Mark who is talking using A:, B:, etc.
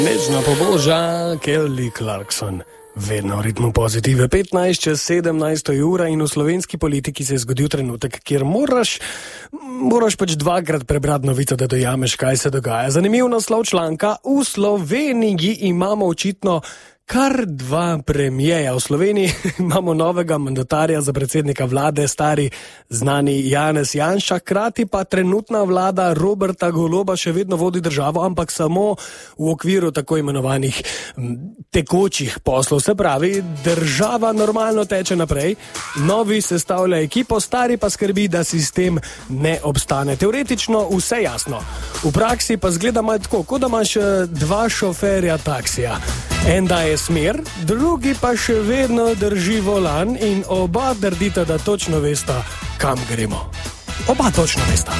A: Nežna poboža Kelly Clarkson. Vedno v ritmu pozitive. 15 čez 17 ura in v slovenski politiki se je zgodil trenutek, kjer moraš pač dvakrat prebrati novico, da dojameš, kaj se dogaja. Zanimiv naslov članka: v Sloveniji imamo očitno kar dva premijeja. V Sloveniji imamo novega mandatarja za predsednika vlade, stari znani Janez Janša, hkrati pa trenutna vlada Roberta Goloba še vedno vodi državo, ampak samo v okviru tako imenovanih tekočih poslov. Se pravi, država normalno teče naprej, novi sestavlja ekipo, stari pa skrbi, da sistem ne obstane. Teoretično vse jasno, v praksi pa zgleda malo tako, kot da imaš dva šoferja taksija. En daje smer, drugi pa še vedno drži volan in oba trdita, da točno vesta, kam gremo. Oba točno vesta.